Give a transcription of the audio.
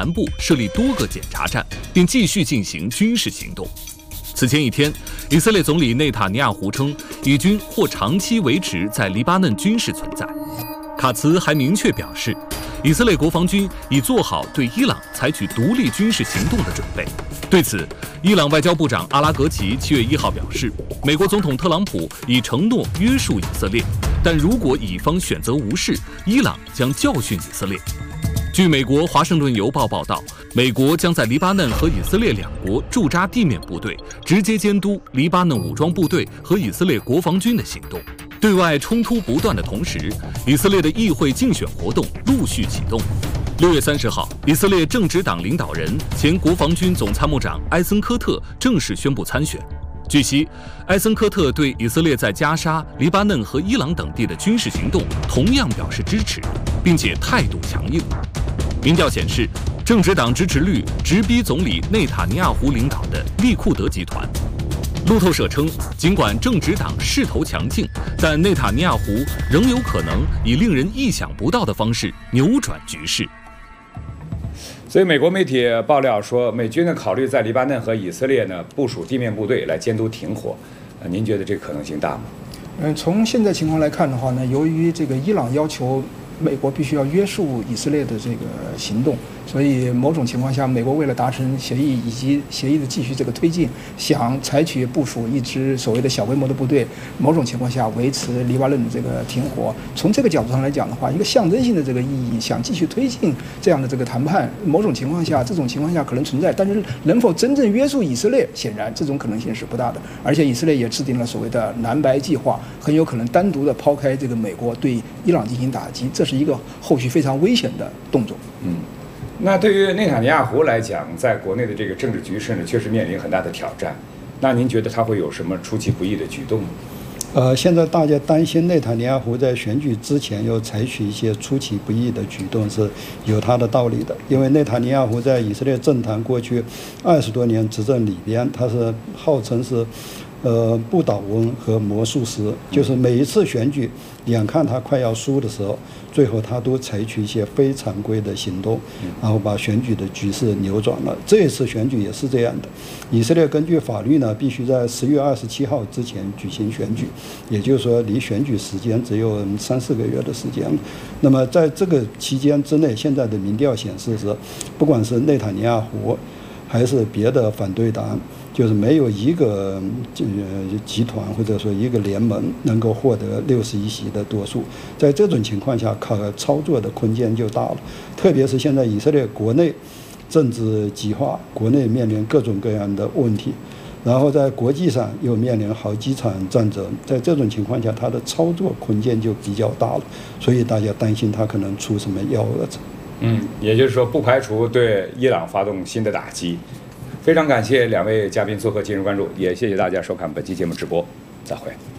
南部设立多个检查站，并继续进行军事行动。此前一天，以色列总理内塔尼亚胡称，以军或长期维持在黎巴嫩军事存在。卡茨还明确表示，以色列国防军已做好对伊朗采取独立军事行动的准备。对此，伊朗外交部长阿拉格齐7月1号表示，美国总统特朗普已承诺约束以色列，但如果以方选择无视，伊朗将教训以色列。据美国《华盛顿邮报》报道，美国将在黎巴嫩和以色列两国驻扎地面部队，直接监督黎巴嫩武装部队和以色列国防军的行动。对外冲突不断的同时，以色列的议会竞选活动陆续启动。6月30号，以色列正直党领导人、前国防军总参谋长埃森科特正式宣布参选。据悉，埃森科特对以色列在加沙、黎巴嫩和伊朗等地的军事行动同样表示支持，并且态度强硬。民调显示，正直党支持率直逼总理内塔尼亚胡领导的利库德集团。路透社称，尽管正直党势头强劲，但内塔尼亚胡仍有可能以令人意想不到的方式扭转局势。 所以，美国媒体爆料说，美军呢考虑在黎巴嫩和以色列呢部署地面部队来监督停火。您觉得这个可能性大吗？ 从现在情况来看的话呢，由于这个伊朗要求美国必须要约束以色列的这个行动，所以某种情况下，美国为了达成协议以及协议的继续这个推进，想采取部署一支所谓的小规模的部队，某种情况下维持黎巴嫩的这个停火。从这个角度上来讲的话，一个象征性的这个意义，想继续推进这样的这个谈判，某种情况下，这种情况下可能存在，但是能否真正约束以色列，显然这种可能性是不大的。而且以色列也制定了所谓的蓝白计划，很有可能单独的抛开这个美国对伊朗进行打击，这是一个后续非常危险的动作。 那对于内塔尼亚胡来讲，在国内的这个政治局势呢，确实面临很大的挑战。那您觉得他会有什么出其不意的举动呢？ 现在大家担心内塔尼亚胡在选举之前要采取一些出其不意的举动是有他的道理的，因为内塔尼亚胡在以色列政坛过去20多年执政里边，他是号称是不倒翁和魔术师，就是每一次选举，眼看他快要输的时候，最后他都采取一些非常规的行动，然后把选举的局势扭转了。这一次选举也是这样的，以色列根据法律呢，必须在10月27号之前举行选举，也就是说离选举时间只有3-4个月的时间了。那么在这个期间之内，现在的民调显示是，不管是内塔尼亚胡还是别的反对党，就是没有一个集团或者说一个联盟能够获得61席的多数。在这种情况下，可操作的空间就大了。特别是现在以色列国内政治激化，国内面临各种各样的问题，然后在国际上又面临好几场战争，在这种情况下，它的操作空间就比较大了。所以大家担心它可能出什么幺蛾子。 也就是说，不排除对伊朗发动新的打击。非常感谢两位嘉宾做客今日关注，也谢谢大家收看本期节目直播，再会。